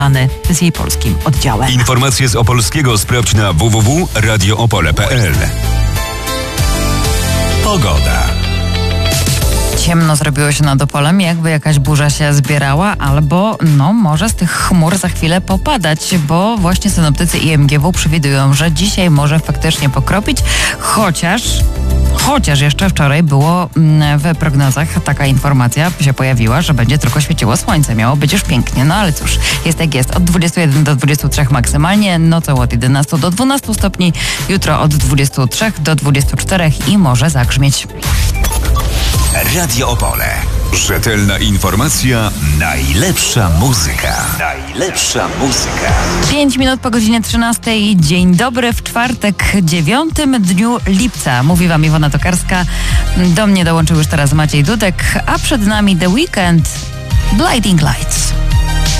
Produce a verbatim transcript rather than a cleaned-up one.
z jej polskim oddziałem. Informacje z Opolskiego sprawdź na w w w kropka radio opole kropka p l. Pogoda. Ciemno zrobiło się nad Opolem, jakby jakaś burza się zbierała, albo no może z tych chmur za chwilę popadać, bo właśnie synoptycy I M G W przewidują, że dzisiaj może faktycznie pokropić, chociaż... Chociaż jeszcze wczoraj było w prognozach taka informacja się pojawiła, że będzie tylko świeciło słońce. Miało być już pięknie. No ale cóż, jest jak jest. Od dwudziestu jeden do dwudziestu trzech maksymalnie, nocą od jedenastu do dwunastu stopni, jutro od dwudziestu trzech do dwudziestu czterech i może zagrzmieć. Radio Opole. Rzetelna informacja, najlepsza muzyka. Najlepsza muzyka. Pięć minut po godzinie trzynastej. Dzień dobry w czwartek, dziewiątym dniu lipca. Mówi wam Iwona Tokarska. Do mnie dołączył już teraz Maciej Dudek, a przed nami The Weekend, Blinding Lights.